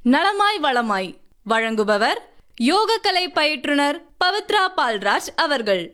நலமாய் வளமாய் வழங்குபவர் யோகக்கலை பயிற்றுனர் பவித்ரா பால்ராஜ் அவர்கள்.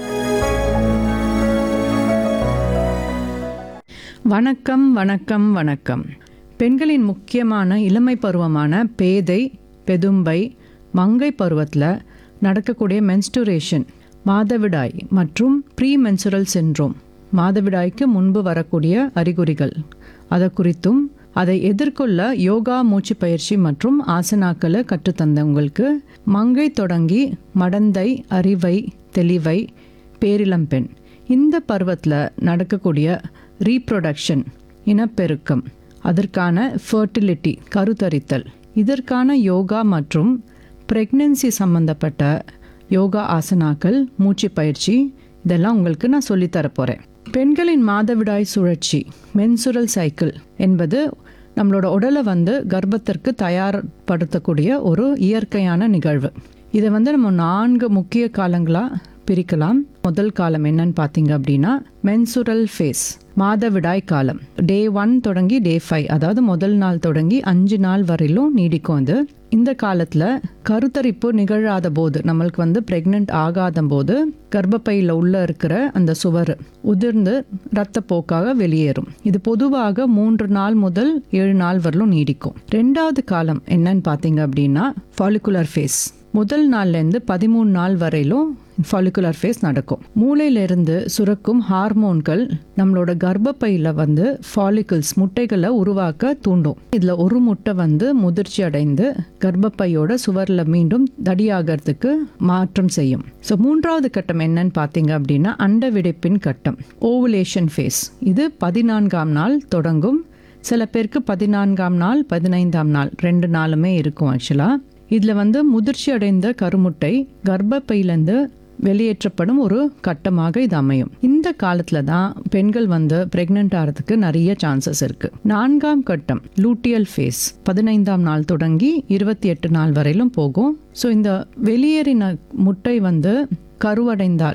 வணக்கம் வணக்கம் வணக்கம். பெண்களின் முக்கியமான இளமை பருவமான பேதை, பெதும்பை, மங்கை பருவத்தில் நடக்கக்கூடிய மென்ஸ்டுரேஷன், மாதவிடாய் மற்றும் ப்ரீ மென்சுரல் சிண்ட்ரோம், மாதவிடாய்க்கு முன்பு வரக்கூடிய அறிகுறிகள், அதை குறித்தும் அதை எதிர்கொள்ள யோகா, மூச்சு பயிற்சி மற்றும் ஆசனாக்களை கற்றுத்தந்தவங்களுக்கு மங்கை தொடங்கி மடந்தை, அறிவை, தெளிவை, பேரிளம்பெண், இந்த பருவத்தில் நடக்கக்கூடிய ரீப்ரொடக்ஷன், இனப்பெருக்கம், அதற்கான ஃபர்டிலிட்டி, கருத்தரித்தல், இதற்கான யோகா மற்றும் ப்ரெக்னன்சி சம்பந்தப்பட்ட யோகா ஆசனாக்கள், மூச்சு பயிற்சி, இதெல்லாம் உங்களுக்கு நான் சொல்லித்தரப்போகிறேன். பெண்களின் மாதவிடாய் சுழற்சி, மென்சுரல் சைக்கிள் என்பது நம்மளோட உடலை கர்ப்பத்திற்கு தயார்படுத்தக்கூடிய ஒரு இயற்கையான நிகழ்வு. இதை நம்ம 4 முக்கிய காலங்களாக பிரிக்கலாம். முதல் காலம் என்னன்னு பார்த்தீங்க அப்படின்னா மென்சுரல் ஃபேஸ், மாதவிடாய் காலம். டே 1 தொடங்கி டே 5, அதாவது முதல் நாள் தொடங்கி 5 நாள் வரையிலும் நீடிக்கும். அது இந்த காலத்தில் கருத்தரிப்பு நிகழாத போது, நம்மளுக்கு ப்ரெக்னென்ட் ஆகாத போது கர்ப்பப்பையில் உள்ள இருக்கிற அந்த சுவர் உதிர்ந்து இரத்தப்போக்காக வெளியேறும். இது பொதுவாக 3 நாள் முதல் 7 நாள் வரலும் நீடிக்கும். 2வது காலம் என்னன்னு பார்த்தீங்க அப்படின்னா ஃபாலிகுலர் ஃபேஸ். முதல் நாள்லேருந்து 13 நாள் வரையிலும் ஃபாலிகுலர் ஃபேஸ் நடக்கும். மூளையிலிருந்து சுரக்கும் ஹார்மோன்கள் நம்மளோட கர்ப்பப்பையில் ஃபாலிகல்ஸ், முட்டைகளை உருவாக்க தூண்டும். இதில் ஒரு முட்டை முதிர்ச்சி அடைந்து கர்ப்பப்பையோட சுவரில் மீண்டும் தடியாகிறதுக்கு மாற்றம் செய்யும். ஸோ 3வது கட்டம் என்னன்னு பார்த்தீங்க அப்படின்னா அண்டவிடைப்பின் கட்டம், ஓவுலேஷன் ஃபேஸ். இது 14ஆம் நாள் தொடங்கும். சில பேருக்கு 14ஆம் நாள், 15ஆம் நாள் 2 நாளுமே இருக்கும். ஆக்சுவலாக இதில் முதிர்ச்சி அடைந்த கருமுட்டை கர்ப்பப்பையிலேருந்து வெளியேற்றப்படும் ஒரு கட்டமாக இது அமையும். இந்த காலத்தில் தான் பெண்கள் பிரெக்னென்ட் ஆகிறதுக்கு நிறைய சான்சஸ் இருக்கு. 4ஆம் கட்டம் லூட்டியல் ஃபேஸ், 15ஆம் நாள் தொடங்கி 28 நாள் வரையிலும் போகும். ஸோ இந்த வெளியேறின முட்டை கருவடைந்தால்